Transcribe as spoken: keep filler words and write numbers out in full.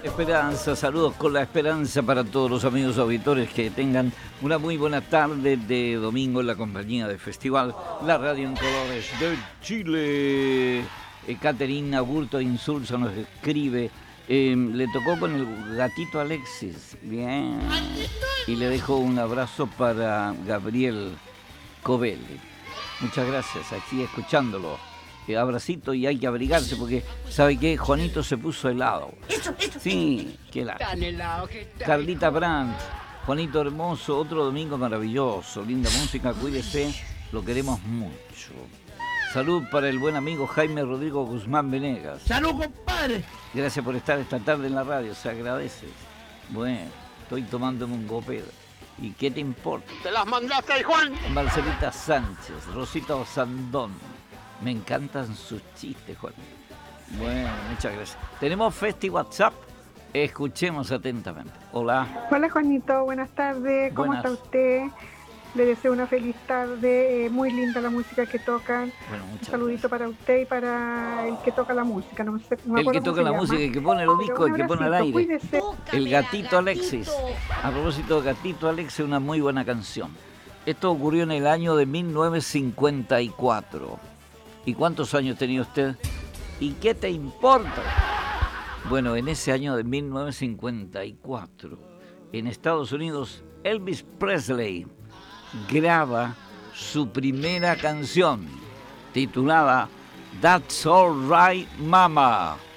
Esperanza, saludos con la esperanza para todos los amigos auditores que tengan una muy buena tarde de domingo en la compañía de Festival La Radio en Colores de Chile. Eh, Caterina Burto Insulza nos escribe, eh, le tocó con el gatito Alexis, bien, y le dejo un abrazo para Gabriel Covelli. Muchas gracias, aquí escuchándolo. Eh, abracito y hay que abrigarse porque, ¿sabe qué? Juanito se puso helado. Eso, eso. Sí, qué helado. Tan helado que está. Carlita Brandt, Juanito hermoso, otro domingo maravilloso, linda música, cuídese, lo queremos mucho. Salud para el buen amigo Jaime Rodrigo Guzmán Venegas. ¡Salud, compadre! Gracias por estar esta tarde en la radio, se agradece. Bueno, estoy tomándome un gopero. ¿Y qué te importa? ¡Te las mandaste, Juan! Marcelita Sánchez, Rosita Osandón. Me encantan sus chistes, Juan. Bueno, muchas gracias. Tenemos Festi WhatsApp. Escuchemos atentamente. Hola. Hola, Juanito. Buenas tardes. ¿Cómo Buenas. está usted? Le deseo una feliz tarde. Eh, muy linda la música que tocan. Bueno, muchas Un saludito para usted y para el que toca la música. No sé, no me El acuerdo que cómo toca se la llama. música, el que pone los Pero discos, el un que pone al abracito, aire. cuídese. El gatito Alexis. A propósito de Gatito Alexis, una muy buena canción. Esto ocurrió en el año de mil novecientos cincuenta y cuatro. ¿Y cuántos años tenía usted? ¿Y qué te importa? Bueno, en ese año de mil novecientos cincuenta y cuatro, en Estados Unidos, Elvis Presley graba su primera canción, titulada That's All Right, Mama.